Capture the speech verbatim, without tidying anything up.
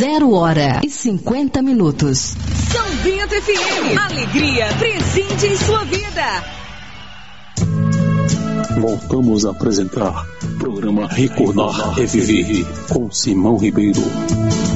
Zero hora e cinquenta minutos. São Bento F M. Alegria presente em sua vida. Voltamos a apresentar o programa Recordar Reviver com Simão Ribeiro.